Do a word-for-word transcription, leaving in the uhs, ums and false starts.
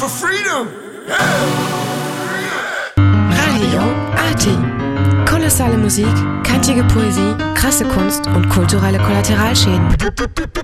freedom. Radio Arty. Kolossale Musik, kantige Poesie, krasse Kunst und kulturelle Kollateralschäden.